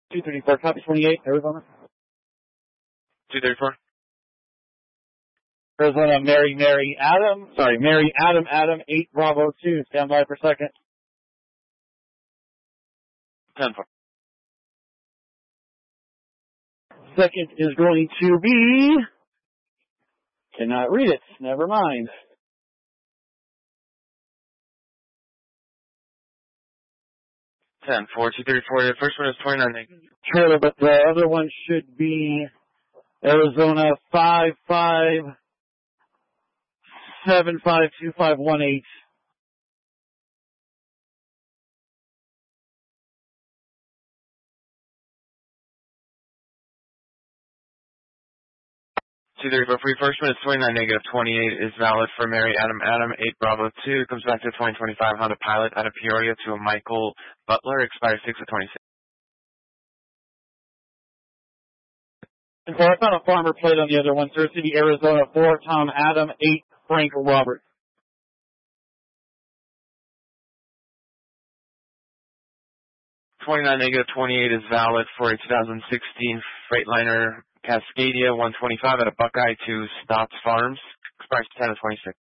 234, copy 28, Arizona. 234. Arizona, Mary Adam, 8 Bravo 2, stand by for second. 10-4. Second is going to be, cannot read it, never mind. Ten, 4, 234. The first one is 29 negative. Trailer, but the other one should be Arizona 55752518. For your first one is 29 negative 28 is valid for Mary Adam 8 Bravo 2. Comes back to 2025 Honda Pilot out of Peoria to a Michael Butler. Expires 6 of 26. And so I found a farmer plate on the other one, Sir City, Arizona 4 Tom Adam 8 Frank Robert. 29 negative 28 is valid for a 2016 Freightliner Cascadia 125 at a Buckeye to Stotts Farms. Expires 10 of 26.